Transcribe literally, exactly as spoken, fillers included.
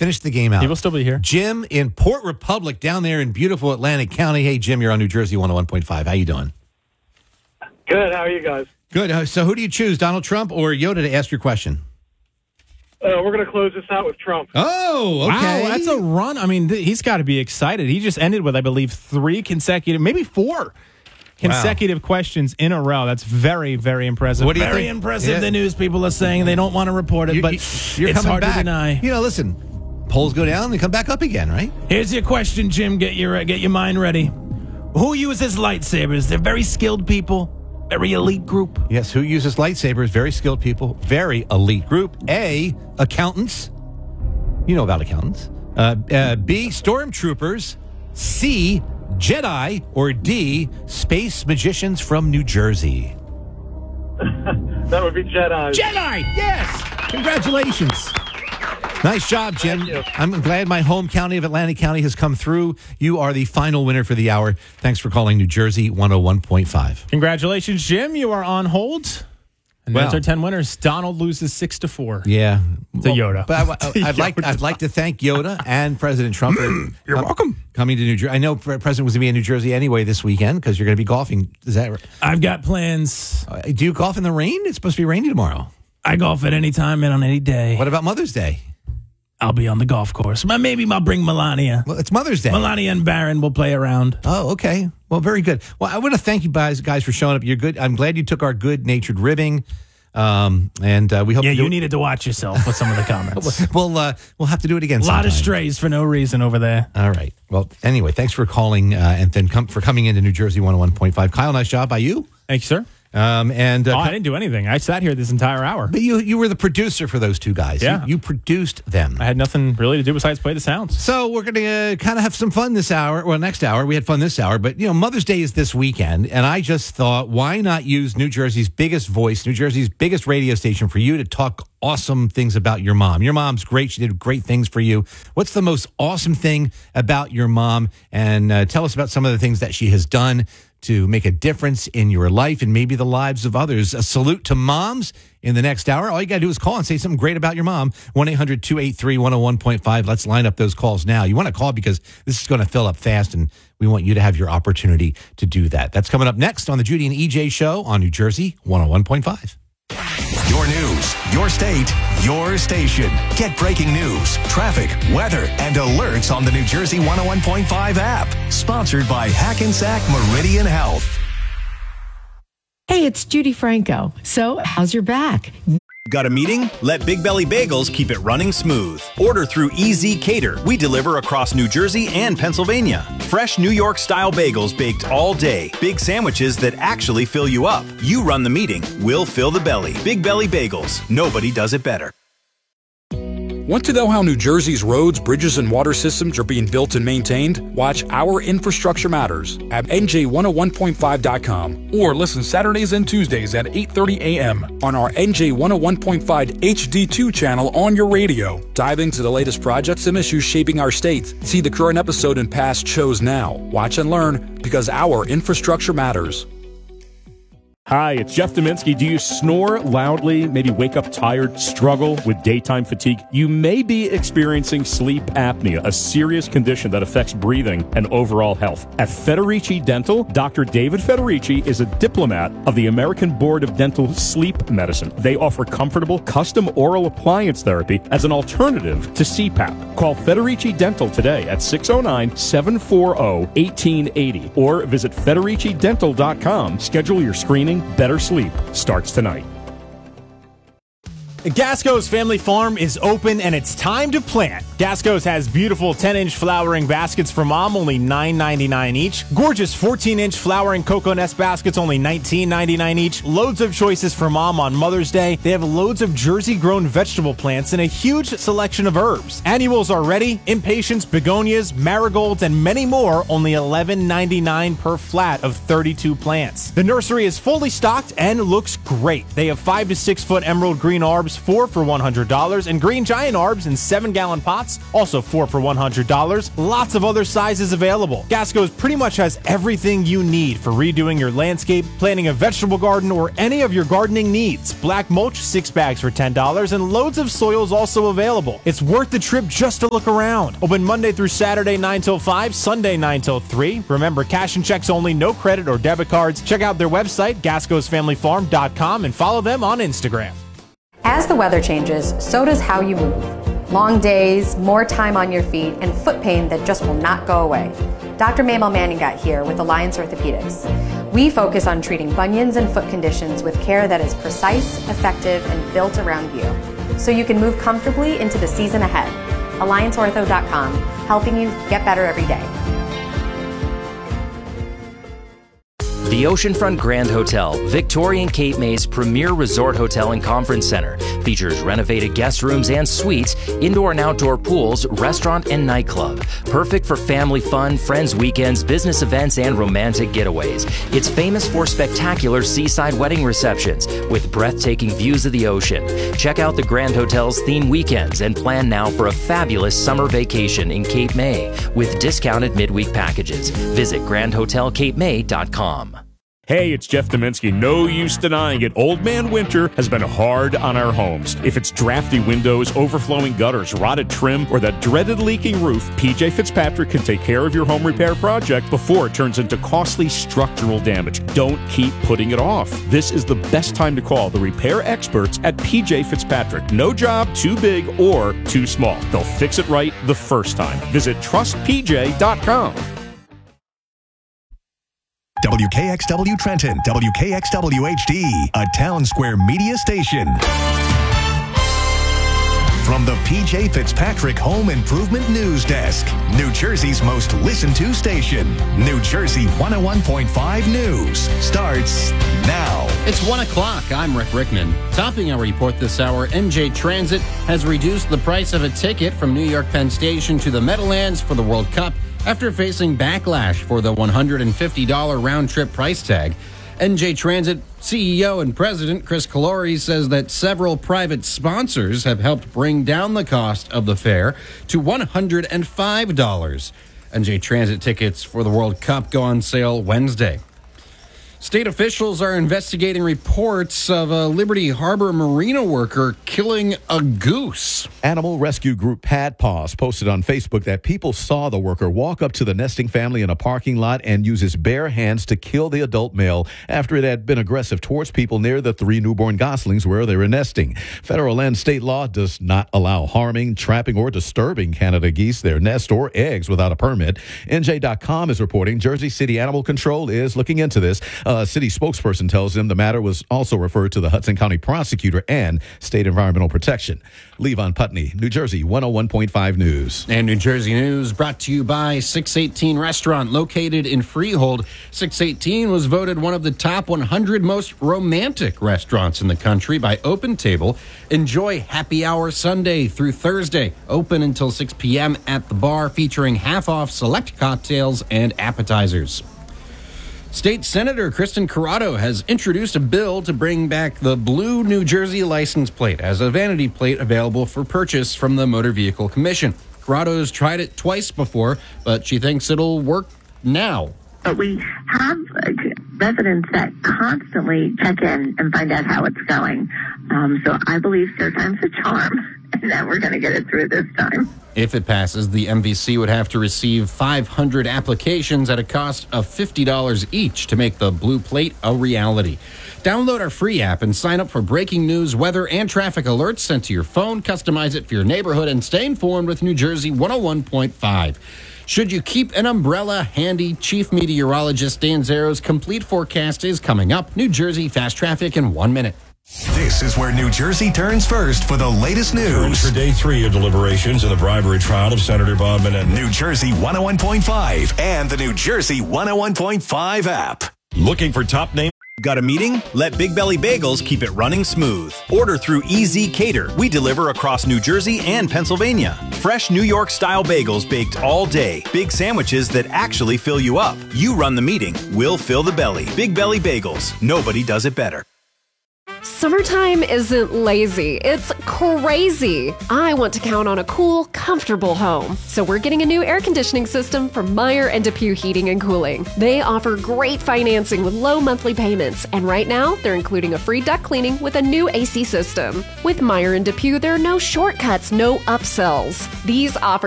Finish the game out. He will still be here. Jim in Port Republic down there in beautiful Atlantic County. Hey, Jim, you're on New Jersey one oh one point five. How you doing? Good. How are you guys? Good. Uh, So who do you choose, Donald Trump or Yoda, to ask your question? Uh, we're going to close this out with Trump. Oh, okay. Wow, that's a run. I mean, th- he's got to be excited. He just ended with, I believe, three consecutive, maybe four consecutive wow. questions in a row. That's very, very impressive. What do you very think? impressive. Yeah. The news people are saying they don't want to report it, You- but you're it's coming hard back. to deny. You know, listen, polls go down, they come back up again, right? Here's your question, Jim. Get your uh, get your mind ready. Who uses lightsabers? They're very skilled people, very elite group. Yes, who uses lightsabers? Very skilled people, very elite group. A, accountants. You know about accountants. Uh, uh, B, stormtroopers. C, Jedi. Or D, space magicians from New Jersey. That would be Jedi. Jedi! Yes! Congratulations. Nice job, Jim. Thank you. I'm glad my home county of Atlantic County has come through. You are the final winner for the hour. Thanks for calling New Jersey one oh one point five. Congratulations, Jim. You are on hold. And Well. those are ten winners. Donald loses six to four. Yeah. To Yoda. But I, I, I'd like Yoda. I'd like to thank Yoda and President Trump for You're com- welcome. coming to New Jersey. I know Pre- President was going to be in New Jersey anyway this weekend because you're going to be golfing. Is that right? I've got plans. Uh, do you golf in the rain? It's supposed to be rainy tomorrow. I golf at any time and on any day. What about Mother's Day? I'll be on the golf course. But maybe I'll bring Melania. Well, it's Mother's Day. Melania and Barron will play around. Oh, okay. Well, very good. Well, I want to thank you guys, guys for showing up. You're good. I'm glad you took our good-natured ribbing, um, and uh, we hope. Yeah, to do you it- needed to watch yourself with some of the comments. We'll uh, we'll have to do it again. A lot of sometime. strays for no reason over there. All right. Well, anyway, thanks for calling uh, and then come for coming into New Jersey one oh one point five. Kyle, nice job by you. Thank you, sir. Um, and uh, Oh, I didn't do anything. I sat here this entire hour. but you you were the producer for those two guys. Yeah. You, you produced them. I had nothing really to do besides play the sounds. So we're going to uh, kind of have some fun this hour. Well, next hour. We had fun this hour. But, you know, Mother's Day is this weekend. And I just thought, why not use New Jersey's biggest voice, New Jersey's biggest radio station for you to talk awesome things about your mom. Your mom's great. She did great things for you. What's the most awesome thing about your mom? And uh, tell us about some of the things that she has done to make a difference in your life and maybe the lives of others. A salute to moms in the next hour. All you got to do is call and say something great about your mom. one eight hundred two eight three one oh one point five. Let's line up those calls now. You want to call because this is going to fill up fast, and we want you to have your opportunity to do that. That's coming up next on the Judy and E J Show on New Jersey one oh one point five. Your news, your state, your station. Get breaking news, traffic, weather, and alerts on the New Jersey one oh one point five app. Sponsored by Hackensack Meridian Health. Hey, it's Judy Franco. So, how's your back? Got a meeting? Let Big Belly Bagels keep it running smooth. Order through E Z Cater. We deliver across New Jersey and Pennsylvania. Fresh New York-style bagels baked all day. Big sandwiches that actually fill you up. You run the meeting. We'll fill the belly. Big Belly Bagels. Nobody does it better. Want to know how New Jersey's roads, bridges, and water systems are being built and maintained? Watch Our Infrastructure Matters at N J one oh one point five dot com or listen Saturdays and Tuesdays at eight thirty a.m. on our N J one oh one point five H D two channel on your radio. Dive into the latest projects and issues shaping our state. See the current episode and past shows now. Watch and learn because our infrastructure matters. Hi, it's Jeff Dominski. Do you snore loudly, maybe wake up tired, struggle with daytime fatigue? You may be experiencing sleep apnea, a serious condition that affects breathing and overall health. At Federici Dental, Doctor David Federici is a diplomat of the American Board of Dental Sleep Medicine. They offer comfortable, custom oral appliance therapy as an alternative to C PAP. Call Federici Dental today at six oh nine, seven four oh, one eight eight oh or visit Federici Dental dot com. Schedule your screening. Better sleep starts tonight. Gasco's Family Farm is open and it's time to plant. Gasco's has beautiful ten-inch flowering baskets for mom, only nine ninety-nine each. Gorgeous fourteen-inch flowering cocoa nest baskets, only nineteen ninety-nine each. Loads of choices for mom on Mother's Day. They have loads of Jersey-grown vegetable plants and a huge selection of herbs. Annuals are ready. Impatiens, begonias, marigolds, and many more, only eleven ninety-nine per flat of thirty-two plants. The nursery is fully stocked and looks great. They have five to six foot emerald green arbs arbs, four for one hundred dollars, and green giant arbs in seven gallon pots, also four for one hundred dollars. Lots of other sizes available. Gasco's pretty much has everything you need for redoing your landscape, planting a vegetable garden, or any of your gardening needs. Black mulch, six bags for ten dollars, and loads of soils also available. It's worth the trip just to look around. Open Monday through Saturday nine till five, Sunday nine till three. Remember, cash and checks only, no credit or debit cards. Check out their website, gascos family farm dot com, and follow them on Instagram. As the weather changes, so does how you move. Long days, more time on your feet, and foot pain that just will not go away. Doctor Mabel Manningat here with Alliance Orthopedics. We focus on treating bunions and foot conditions with care that is precise, effective, and built around you, so you can move comfortably into the season ahead. alliance ortho dot com, helping you get better every day. The Oceanfront Grand Hotel, Victorian Cape May's premier resort hotel and conference center, features renovated guest rooms and suites, indoor and outdoor pools, restaurant and nightclub. Perfect for family fun, friends weekends, business events, and romantic getaways. It's famous for spectacular seaside wedding receptions with breathtaking views of the ocean. Check out the Grand Hotel's theme weekends and plan now for a fabulous summer vacation in Cape May with discounted midweek packages. Visit grand hotel cape may dot com. Hey, it's Jeff Dominski. No use denying it. Old Man Winter has been hard on our homes. If it's drafty windows, overflowing gutters, rotted trim, or that dreaded leaking roof, P J Fitzpatrick can take care of your home repair project before it turns into costly structural damage. Don't keep putting it off. This is the best time to call the repair experts at P J Fitzpatrick. No job too big or too small. They'll fix it right the first time. Visit trust p j dot com. W K X W Trenton, W K X W H D, a Town Square media station. From the P J Fitzpatrick Home Improvement News Desk, New Jersey's most listened to station, New Jersey one oh one point five News, starts now. It's one o'clock. I'm Rick Rickman. Topping our report this hour, N J Transit has reduced the price of a ticket from New York Penn Station to the Meadowlands for the World Cup after facing backlash for the one hundred fifty dollars round-trip price tag. N J Transit C E O and President Chris Calori says that several private sponsors have helped bring down the cost of the fare to one hundred five dollars. N J Transit tickets for the World Cup go on sale Wednesday. State officials are investigating reports of a Liberty Harbor marina worker killing a goose. Animal rescue group Pad Paws posted on Facebook that people saw the worker walk up to the nesting family in a parking lot and use his bare hands to kill the adult male after it had been aggressive towards people near the three newborn goslings where they were nesting. Federal and state law does not allow harming, trapping, or disturbing Canada geese, their nest, or eggs without a permit. N J dot com is reporting Jersey City Animal Control is looking into this. A city spokesperson tells him the matter was also referred to the Hudson County prosecutor and State Environmental Protection. Levon Putney, New Jersey one oh one point five News. And New Jersey News brought to you by six eighteen Restaurant, located in Freehold. six eighteen was voted one of the top one hundred most romantic restaurants in the country by Open Table. Enjoy happy hour Sunday through Thursday, open until six p.m. at the bar, featuring half-off select cocktails and appetizers. State Senator Kristen Corrado has introduced a bill to bring back the blue New Jersey license plate as a vanity plate available for purchase from the Motor Vehicle Commission. Corrado's tried it twice before, but she thinks it'll work now. But we have residents that constantly check in and find out how it's going. Um, so I believe third time's a charm, and that we're going to get it through this time. If it passes, the M V C would have to receive five hundred applications at a cost of fifty dollars each to make the blue plate a reality. Download our free app and sign up for breaking news, weather, and traffic alerts sent to your phone. Customize it for your neighborhood and stay informed with New Jersey one oh one point five. Should you keep an umbrella handy? Chief Meteorologist Dan Zero's complete forecast is coming up. New Jersey Fast Traffic in one minute. This is where New Jersey turns first for the latest news. Turns for day three of deliberations in the bribery trial of Senator Bob Menendez. New Jersey one oh one point five and the New Jersey one oh one point five app. Looking for top name? Got a meeting? Let Big Belly Bagels keep it running smooth. Order through E Z Cater. We deliver across New Jersey and Pennsylvania. Fresh New York-style bagels baked all day. Big sandwiches that actually fill you up. You run the meeting. We'll fill the belly. Big Belly Bagels. Nobody does it better. Summertime isn't lazy, it's crazy. I want to count on a cool, comfortable home. So we're getting a new air conditioning system from Meyer and DePuy Heating and Cooling. They offer great financing with low monthly payments, and right now they're including a free duct cleaning with a new A C system. With Meyer and DePuy, there are no shortcuts, no upsells. These offers